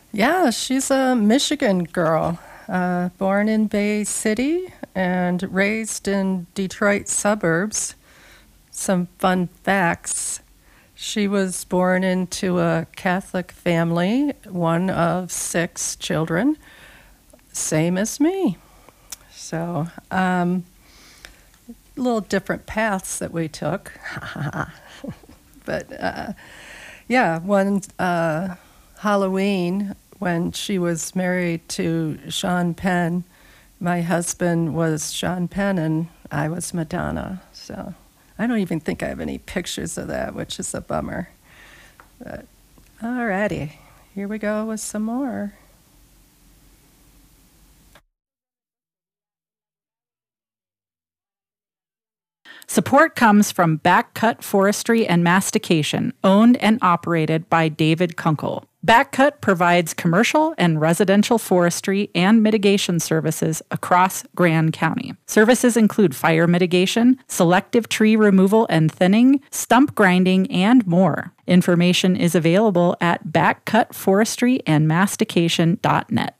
Yeah, she's a Michigan girl, born in Bay City and raised in Detroit suburbs. Some fun facts. She was born into a Catholic family, one of 6 children, same as me. So, little different paths that we took. But yeah, one Halloween when she was married to Sean Penn, my husband was Sean Penn and I was Madonna. So I don't even think I have any pictures of that, which is a bummer. But alrighty, here we go with some more. Support comes from Backcut Forestry and Mastication, owned and operated by David Kunkel. Backcut provides commercial and residential forestry and mitigation services across Grand County. Services include fire mitigation, selective tree removal and thinning, stump grinding, and more. Information is available at backcutforestryandmastication.net.